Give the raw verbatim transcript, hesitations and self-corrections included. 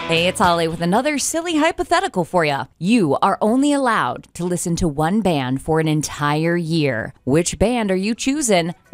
Hey, it's Holly with another silly hypothetical for you. You are only allowed to listen to one band for an entire year. Which band are you choosing?